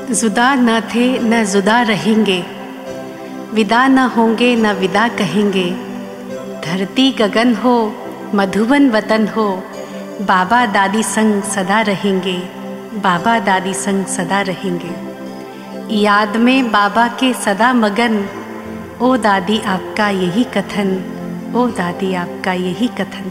जुदा न थे न जुदा रहेंगे, विदा न होंगे न विदा कहेंगे। धरती गगन हो मधुबन वतन हो, बाबा दादी संग सदा रहेंगे, बाबा दादी संग सदा रहेंगे। याद में बाबा के सदा मगन, ओ दादी आपका यही कथन, ओ दादी आपका यही कथन।